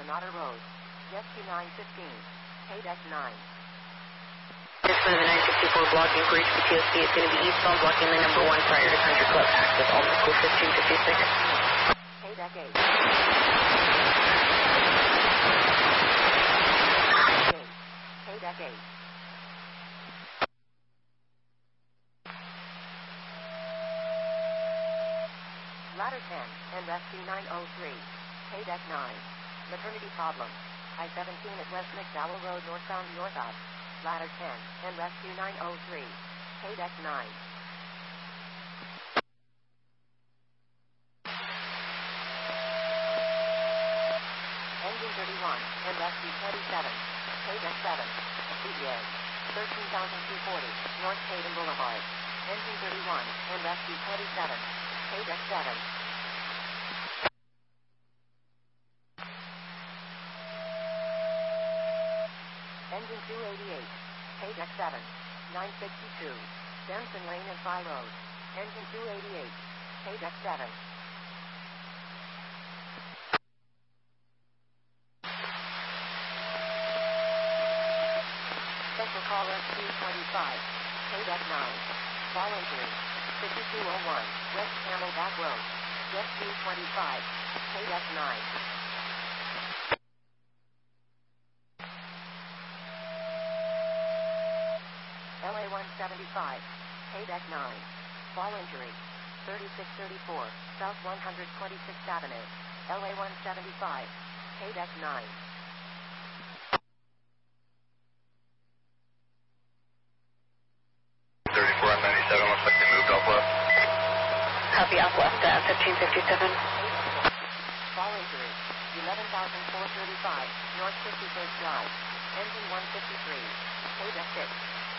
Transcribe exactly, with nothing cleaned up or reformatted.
Granada Road. Rescue nine fifteen. Paydeck nine. This is the nine sixty-four blocking for H P T O C. It's going to be eastbound blocking the number one prior to Country Club. Access almost to fifteen fifty-six. Paydeck eight. Paydeck eight. Ladder ten and Rescue nine oh three. Paydeck nine. Maternity problem. I seventeen at West McDowell Road northbound north-up. Ladder ten and Rescue nine oh three. Paydeck nine. Engine thirty-one and Rescue twenty-seven. Paydeck seven. C D A. thirteen thousand two hundred forty. North Hayden Boulevard. Engine thirty-one and Rescue twenty-seven. Paydeck seven. Engine two eighty-eight. Paydeck seven. nine sixty-two. Denson Lane and Fry Road. Engine two eighty-eight. Paydeck seven. Central Call S Q twenty-five. Paydeck nine. Fall injury. fifty-two oh one. West Camelback Road. S Q twenty-five. Paydeck nine. L A one seventy-five. Paydeck nine. Fall injury. thirty-six thirty-four. South one hundred twenty-sixth Avenue. L A one seventy-five. Paydeck nine. thirty-four on ninety-seven, looks like they moved off left. Copy off left, uh, fifteen fifty-seven. Fall injury. eleven thousand four hundred thirty-five. North fifty-first Drive. Engine one fifty-three. Paydeck six.